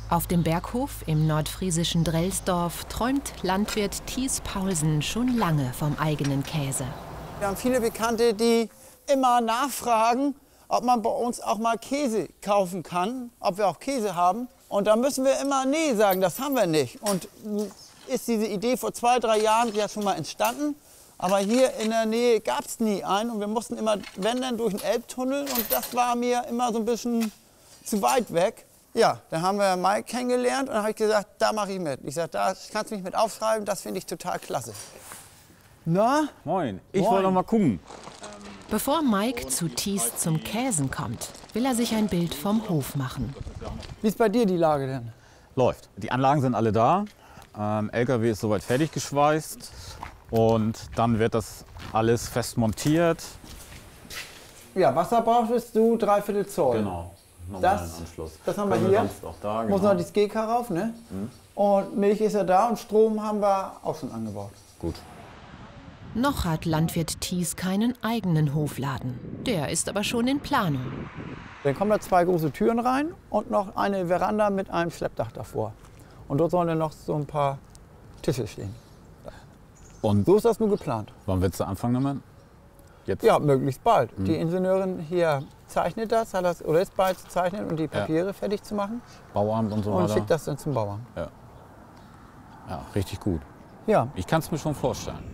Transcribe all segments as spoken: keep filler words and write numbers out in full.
Auf dem Berghof im nordfriesischen Drelsdorf träumt Landwirt Thies Paulsen schon lange vom eigenen Käse. Wir haben viele Bekannte, die immer nachfragen, ob man bei uns auch mal Käse kaufen kann, ob wir auch Käse haben. Und da müssen wir immer nee sagen, das haben wir nicht. Und ist diese Idee vor zwei, drei Jahren ja schon mal entstanden. Aber hier in der Nähe gab es nie einen und wir mussten immer, wenn dann, durch den Elbtunnel und das war mir immer so ein bisschen zu weit weg. Ja, dann haben wir Mike kennengelernt und dann habe ich gesagt, da mache ich mit. Ich sage, da kannst du mich mit aufschreiben, das finde ich total klasse. Na? Moin, ich Moin. wollte noch mal gucken. Bevor Mike zu Thies zum Käsen kommt, will er sich ein Bild vom Hof machen. Wie ist bei dir die Lage denn? Läuft. Die Anlagen sind alle da. Ähm, L K W ist soweit fertig geschweißt. Und dann wird das alles fest montiert. Ja, Wasser brauchst du dreiviertel Zoll. Genau. Das, Anschluss. das haben wir hier. Auch da, Muss genau. noch die S G K rauf, ne? Mhm. Und Milch ist ja da und Strom haben wir auch schon angebaut. Gut. Noch hat Landwirt Thies keinen eigenen Hofladen. Der ist aber schon in Planung. Dann kommen da zwei große Türen rein und noch eine Veranda mit einem Schleppdach davor. Und dort sollen dann noch so ein paar Tische stehen. Und So ist das nun geplant. wann willst du anfangen damit? Jetzt? Ja, möglichst bald. Mhm. Die Ingenieurin hier zeichnet das, hat das oder ist bald zu zeichnen und die Papiere ja. fertig zu machen. Bauamt und so und weiter. schickt das dann zum Bauern. Ja. Ja, richtig gut. Ja. Ich kann es mir schon vorstellen.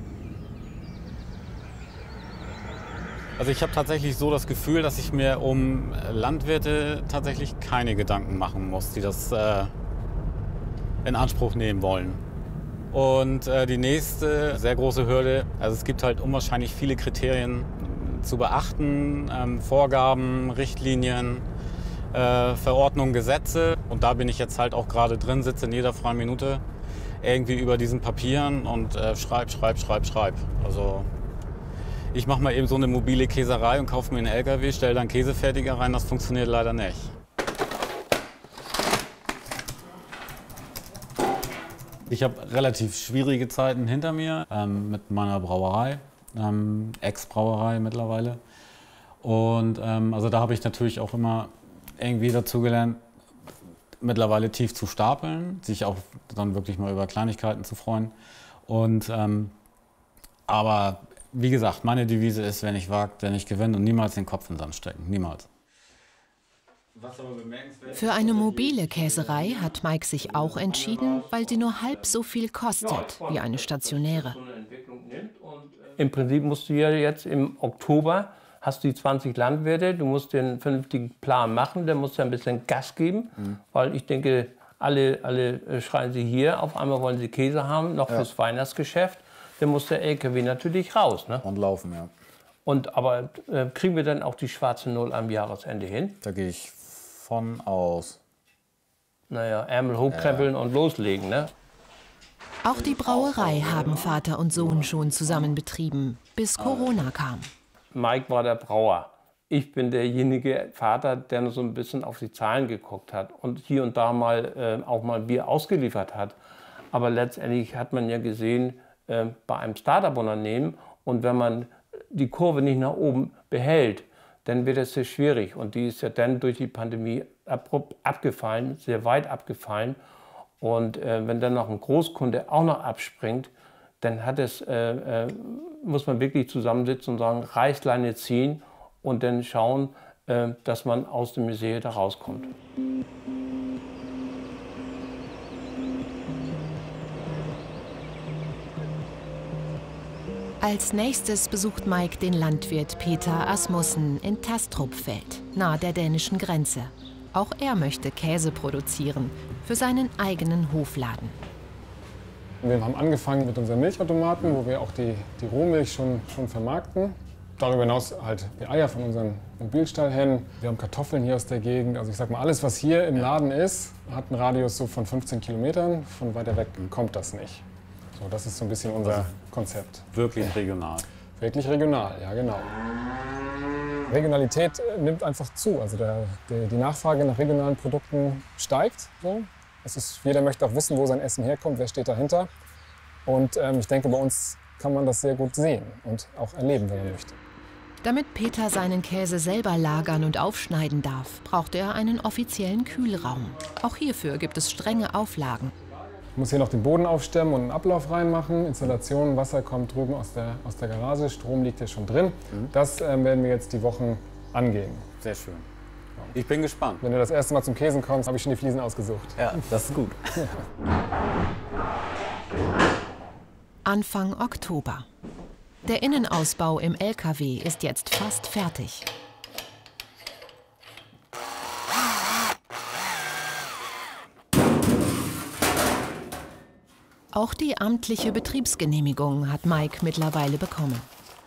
Also ich habe tatsächlich so das Gefühl, dass ich mir um Landwirte tatsächlich keine Gedanken machen muss, die das äh, in Anspruch nehmen wollen. Und äh, die nächste sehr große Hürde, also es gibt halt unwahrscheinlich viele Kriterien zu beachten, ähm, Vorgaben, Richtlinien, äh, Verordnungen, Gesetze. Und da bin ich jetzt halt auch gerade drin, sitze in jeder freien Minute irgendwie über diesen Papieren und äh, schreib, schreib, schreib, schreib. Also ich mache mal eben so eine mobile Käserei und kaufe mir einen L K W, stelle dann Käsefertiger rein, das funktioniert leider nicht. Ich habe relativ schwierige Zeiten hinter mir ähm, mit meiner Brauerei, ähm, Ex-Brauerei mittlerweile. Und ähm, also da habe ich natürlich auch immer irgendwie dazu gelernt, mittlerweile tief zu stapeln, sich auch dann wirklich mal über Kleinigkeiten zu freuen. Und, ähm, aber wie gesagt, meine Devise ist, wer nicht wagt, der nicht gewinnt und niemals den Kopf in den Sand stecken, niemals. Für eine mobile Käserei hat Mike sich auch entschieden, weil sie nur halb so viel kostet wie eine stationäre. Im Prinzip musst du ja jetzt im Oktober, hast du die zwanzig Landwirte, du musst den vernünftigen Plan machen, dann musst du ein bisschen Gas geben, mhm. weil ich denke, alle, alle schreien sie hier, auf einmal wollen sie Käse haben, noch ja. fürs Weihnachtsgeschäft, dann muss der L K W natürlich raus. Ne? Und laufen, ja. Und, aber äh, kriegen wir dann auch die schwarze Null am Jahresende hin? Da gehe ich von aus. Naja, Ärmel hochkrempeln ja. und loslegen, ne? Auch die Brauerei haben Vater und Sohn schon zusammen betrieben, bis Corona kam. Mike war der Brauer. Ich bin derjenige Vater, der nur so ein bisschen auf die Zahlen geguckt hat und hier und da mal äh, auch mal Bier ausgeliefert hat. Aber letztendlich hat man ja gesehen, äh, bei einem Start-up-Unternehmen, und wenn man die Kurve nicht nach oben behält, dann wird es sehr schwierig. Und die ist ja dann durch die Pandemie abrupt abgefallen, sehr weit abgefallen. Und äh, wenn dann noch ein Großkunde auch noch abspringt, dann hat es, äh, äh, muss man wirklich zusammensitzen und sagen, Reißleine ziehen und dann schauen, äh, dass man aus der Misere da rauskommt. Als nächstes besucht Mike den Landwirt Peter Asmussen in Tastrupfeld, nahe der dänischen Grenze. Auch er möchte Käse produzieren für seinen eigenen Hofladen. Wir haben angefangen mit unseren Milchautomaten, wo wir auch die, die Rohmilch schon, schon vermarkten. Darüber hinaus halt die Eier von unseren Mobilstallhennen. Wir haben Kartoffeln hier aus der Gegend. Also ich sag mal, alles, was hier im Laden ist, hat einen Radius so von fünfzehn Kilometern. Von weiter weg kommt das nicht. So, das ist so ein bisschen unser also Konzept. Wirklich regional. Wirklich regional, ja genau. Regionalität nimmt einfach zu. Also der, der, die Nachfrage nach regionalen Produkten steigt. So. Es ist, jeder möchte auch wissen, wo sein Essen herkommt, wer steht dahinter. Und ähm, ich denke, bei uns kann man das sehr gut sehen und auch erleben, wenn man möchte. Damit Peter seinen Käse selber lagern und aufschneiden darf, braucht er einen offiziellen Kühlraum. Auch hierfür gibt es strenge Auflagen. Ich muss hier noch den Boden aufstemmen und einen Ablauf reinmachen. Installation, Wasser kommt drüben aus der, aus der Garage, Strom liegt hier schon drin. Das ähm, werden wir jetzt die Wochen angehen. Sehr schön. Ich bin gespannt. Wenn du das erste Mal zum Käsen kommst, habe ich schon die Fliesen ausgesucht. Ja, das ist gut. Anfang Oktober. Der Innenausbau im L K W ist jetzt fast fertig. Auch die amtliche Betriebsgenehmigung hat Mike mittlerweile bekommen.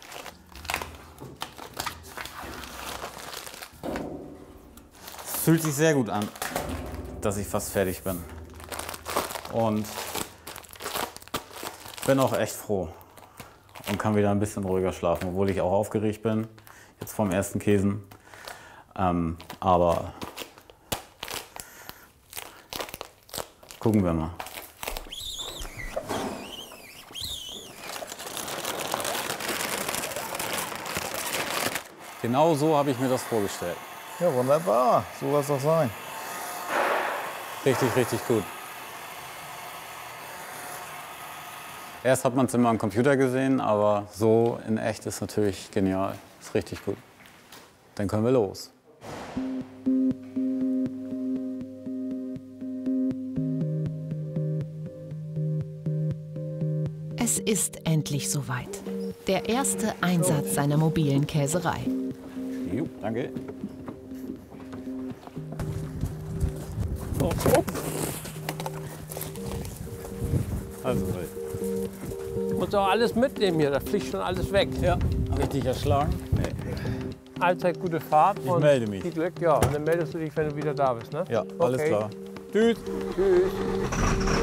Es fühlt sich sehr gut an, dass ich fast fertig bin. Und bin auch echt froh und kann wieder ein bisschen ruhiger schlafen, obwohl ich auch aufgeregt bin, jetzt vom ersten Käsen. Ähm, aber gucken wir mal. Genau so habe ich mir das vorgestellt. Ja, wunderbar. So soll es doch sein. Richtig, richtig gut. Erst hat man es immer am Computer gesehen, aber so in echt ist natürlich genial. Ist richtig gut. Dann können wir los. Es ist endlich soweit. Der erste Einsatz seiner mobilen Käserei. Jo, danke. Oh, oh. Also, Du musst auch alles mitnehmen hier, da fliegt schon alles weg. ja, richtig erschlagen. Nee. Allzeit gute Fahrt. Ich und melde mich. Viel Glück, ja. Und dann meldest du dich, wenn du wieder da bist, ne? Ja, alles Okay. klar. Tschüss. Tschüss.